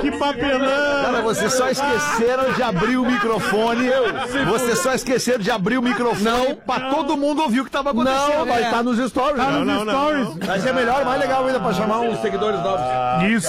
que papelão! Cara, vocês só esqueceram de abrir o microfone. Vocês só esqueceram de abrir o microfone pra todo mundo ouvir o que tava acontecendo. Não, vai estar nos stories. Tá nos stories. Vai ser melhor, mais legal ainda pra chamar uns seguidores novos. Isso.